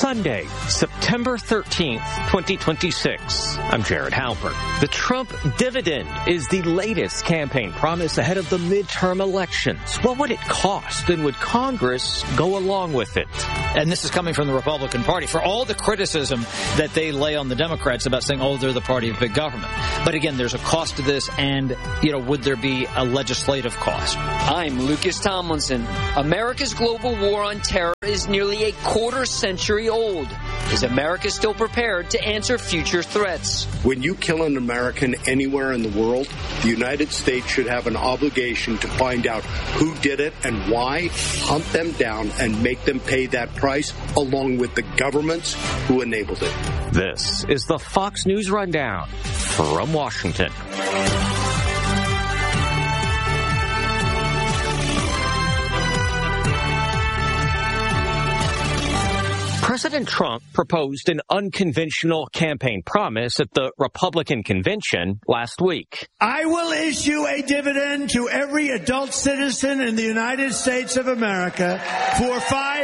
Sunday, September 13th, 2026. I'm Jared Halpern. The Trump dividend is the latest campaign promise ahead of the midterm elections. What would it cost, and would Congress go along with it? And this is coming from the Republican Party. For all the criticism that they lay on the Democrats about saying, oh, they're the party of big government. But again, there's a cost to this, and, would there be a legislative cost? I'm Lucas Tomlinson. America's global war on terror is nearly a quarter century old. Is America still prepared to answer future threats? When you kill an American anywhere in the world, the United States should have an obligation to find out who did it and why, hunt them down, and make them pay that price, along with the governments who enabled it. This is the Fox News Rundown from Washington. President Trump proposed an unconventional campaign promise at the Republican convention last week. I will issue a dividend to every adult citizen in the United States of America for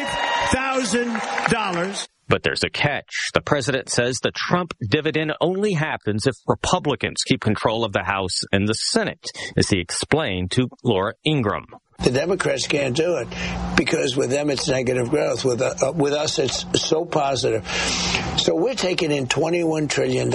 $5,000. But there's a catch. The president says the Trump dividend only happens if Republicans keep control of the House and the Senate, as he explained to Laura Ingraham. The Democrats can't do it because with them it's negative growth. With us it's so positive. So we're taking in $21 trillion.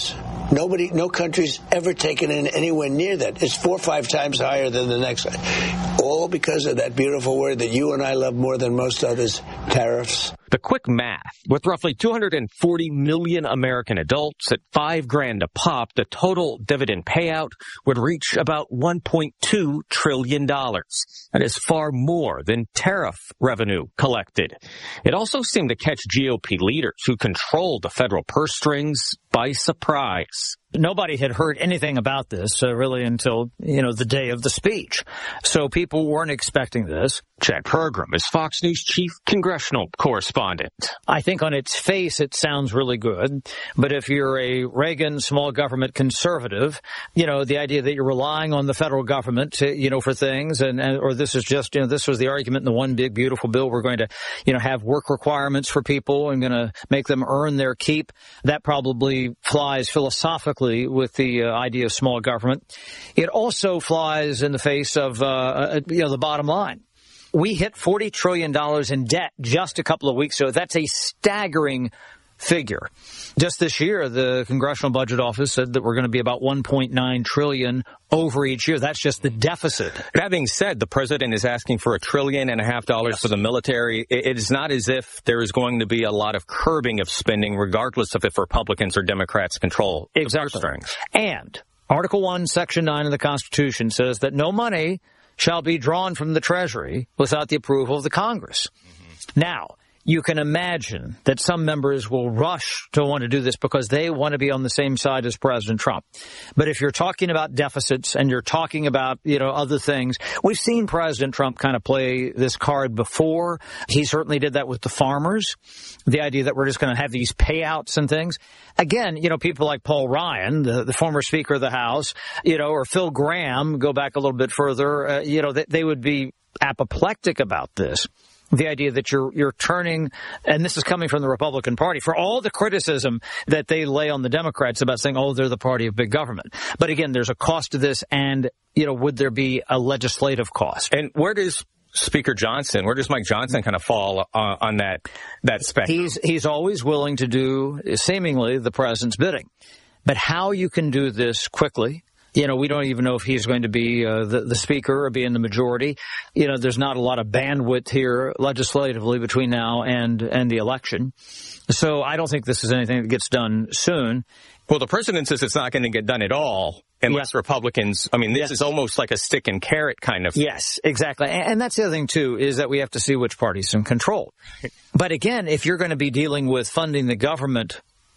No country's ever taken in anywhere near that. It's 4 or 5 times higher than the next one. All because of that beautiful word that you and I love more than most others, tariffs. The quick math, with roughly 240 million American adults at $5,000 a pop, the total dividend payout would reach about $1.2 trillion. That is far more than tariff revenue collected. It also seemed to catch GOP leaders who control the federal purse strings by surprise. Nobody had heard anything about this really until, the day of the speech. So people weren't expecting this. Chad Pergram is Fox News chief congressional correspondent. I think on its face it sounds really good. But if you're a Reagan small government conservative, the idea that you're relying on the federal government to, for things or this is just, this was the argument in the one big beautiful bill. We're going to, have work requirements for people and going to make them earn their keep. That probably flies philosophically with the idea of small government. It also flies in the face of, the bottom line. We hit $40 trillion in debt just a couple of weeks ago. That's a staggering figure. Just this year, the Congressional Budget Office said that we're going to be about $1.9 trillion over each year. That's just the deficit. That being said, the president is asking for $1.5 trillion for the military. It is not as if there is going to be a lot of curbing of spending, regardless of if Republicans or Democrats control the purse strings. And Article 1, Section 9 of the Constitution says that no money shall be drawn from the Treasury without the approval of the Congress. Mm-hmm. Now, you can imagine that some members will rush to want to do this because they want to be on the same side as President Trump. But if you're talking about deficits and you're talking about, other things, we've seen President Trump kind of play this card before. He certainly did that with the farmers. The idea that we're just going to have these payouts and things. Again, people like Paul Ryan, the former Speaker of the House, or Phil Gramm, go back a little bit further, they would be apoplectic about this. The idea that you're turning, and this is coming from the Republican Party, for all the criticism that they lay on the Democrats about saying, oh, they're the party of big government. But again, there's a cost to this, and, would there be a legislative cost? And where does Mike Johnson kind of fall on that spectrum? He's always willing to do, seemingly, the president's bidding. But how you can do this quickly, we don't even know if he's going to be the speaker or be in the majority. There's not a lot of bandwidth here legislatively between now and the election. So I don't think this is anything that gets done soon. Well, the president says it's not going to get done at all unless Republicans, this is almost like a stick and carrot kind of. Yes, exactly. And that's the other thing, too, is that we have to see which party's in control. But again, if you're going to be dealing with funding the government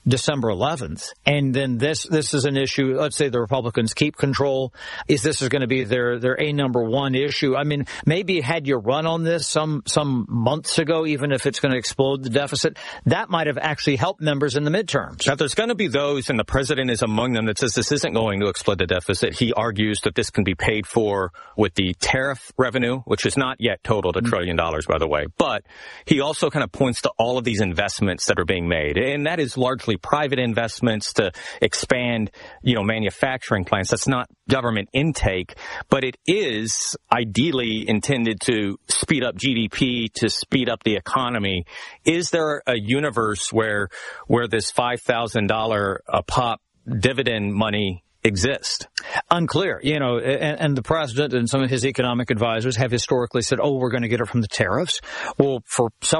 December 11th, and then this is an issue. Let's say the Republicans keep control. This is going to be their number one issue? I mean, maybe had you run on this some months ago, even if it's going to explode the deficit, that might have actually helped members in the midterms. Now, there's going to be those, and the president is among them, that says this isn't going to explode the deficit. He argues that this can be paid for with the tariff revenue, which is not yet totaled $1 trillion, by the way. But he also kind of points to all of these investments that are being made, and that is largely private investments to expand, manufacturing plants. That's not government intake, but it is ideally intended to speed up GDP, to speed up the economy. Is there a universe where this $5,000 a pop dividend money exist? Unclear, and the president and some of his economic advisors have historically said, we're going to get it from the tariffs. Well, for